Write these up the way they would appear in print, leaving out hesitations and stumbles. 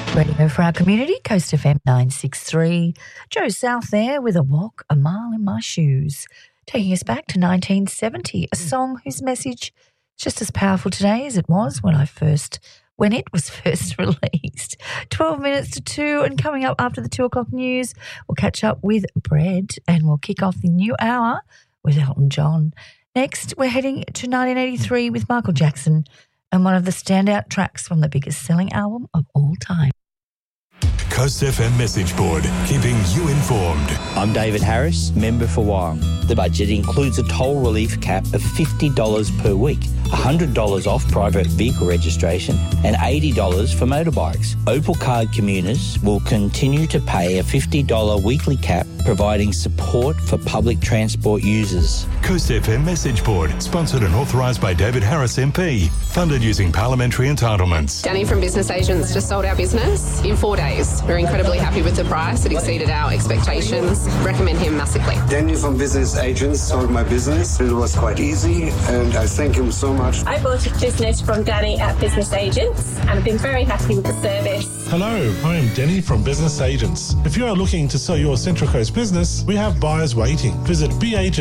Radio for our community, Coast FM 963. Joe South there with A Walk a Mile in My Shoes, taking us back to 1970, a song whose message is just as powerful today as it was when it was first released. 12 minutes to 2, and coming up after the 2 o'clock news, we'll catch up with Bread and we'll kick off the new hour with Elton John. Next, we're heading to 1983 with Michael Jackson and one of the standout tracks from the biggest selling album of all time. Coast FM message board, keeping you informed. I'm David Harris, member for Wyong. The budget includes a toll relief cap of $50 per week, $100 off private vehicle registration and $80 for motorbikes. Opal card commuters will continue to pay a $50 weekly cap, providing support for public transport users. Coast FM message board, sponsored and authorised by David Harris MP, funded using parliamentary entitlements. Danny from Business Agents just sold our business in 4 days. We're incredibly happy with the price. It exceeded our expectations. Recommend him massively. Danny from Business Agents sold my business. It was quite easy and I thank him so much. I bought a business from Danny at Business Agents and I've been very happy with the service. Hello, I am Danny from Business Agents. If you are looking to sell your Central Coast business, we have buyers waiting. Visit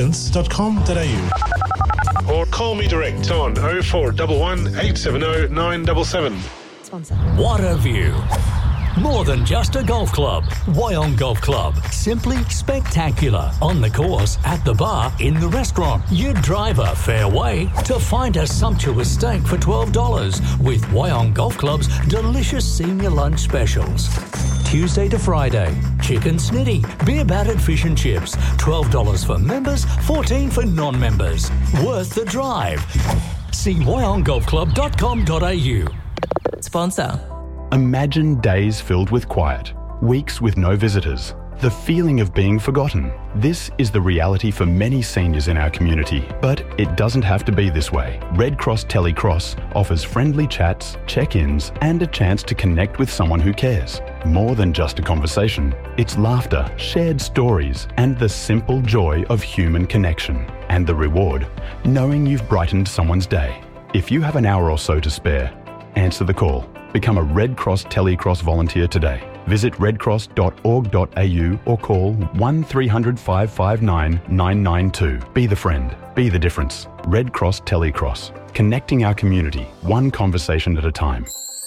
beagents.com.au or call me direct on 0411 870 977. Sponsor. What a view. More than just a golf club. Wyong Golf Club. Simply spectacular. On the course, at the bar, in the restaurant. You drive a fair way to find a sumptuous steak for $12 with Wyong Golf Club's delicious senior lunch specials. Tuesday to Friday, chicken snitty, beer battered fish and chips, $12 for members, $14 for non-members. Worth the drive. See wyonggolfclub.com.au. Sponsor. Imagine days filled with quiet, weeks with no visitors, the feeling of being forgotten. This is the reality for many seniors in our community, but it doesn't have to be this way. Red Cross Telecross offers friendly chats, check-ins, and a chance to connect with someone who cares. More than just a conversation, it's laughter, shared stories, and the simple joy of human connection. And the reward, knowing you've brightened someone's day. If you have an hour or so to spare, answer the call. Become a Red Cross Telecross volunteer today. Visit redcross.org.au or call 1300 559 992. Be the friend. Be the difference. Red Cross Telecross. Connecting our community, one conversation at a time.